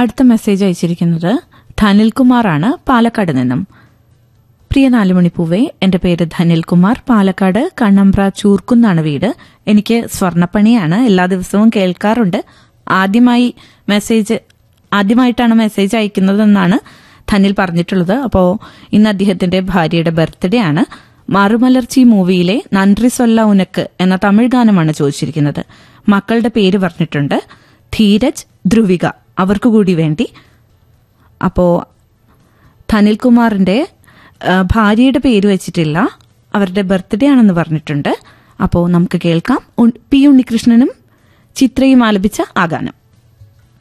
അടുത്ത മെസ്സേജ് അയച്ചിരിക്കുന്നത് ധനിൽകുമാറാണ്, പാലക്കാട് നിന്നും. പ്രിയ 4 മണിപ്പൂവേ, എന്റെ പേര് ധനിൽകുമാർ, പാലക്കാട് കണ്ണമ്പ്ര ചൂർക്കുന്നാണ് വീട്. എനിക്ക് സ്വർണ്ണപ്പണിയാണ്, എല്ലാ ദിവസവും കേൾക്കാറുണ്ട്. ആദ്യമായിട്ടാണ് മെസ്സേജ് അയക്കുന്നതെന്നാണ് ധനിൽ പറഞ്ഞിട്ടുള്ളത്. അപ്പോൾ ഇന്ന് അദ്ദേഹത്തിന്റെ ഭാര്യയുടെ ബർത്ത്ഡേ ആണ്. മറുമലർച്ചി മൂവിയിലെ നൻറി സൊല്ല ഉനക്ക് എന്ന തമിഴ് ഗാനമാണ് ചോദിച്ചിരിക്കുന്നത്. മക്കളുടെ പേര് പറഞ്ഞിട്ടുണ്ട്, ധീരജ്, ധ്രുവിക, അവർക്ക് കൂടി വേണ്ടി. അപ്പോ ധനിൽകുമാറിന്റെ ഭാര്യയുടെ പേര് വെച്ചിട്ടില്ല, അവരുടെ ബർത്ത്ഡേ ആണെന്ന് പറഞ്ഞിട്ടുണ്ട്. അപ്പോൾ നമുക്ക് കേൾക്കാം പി ഉണ്ണികൃഷ്ണനും ചിത്രയും ആലപിച്ച ആ ഗാനം.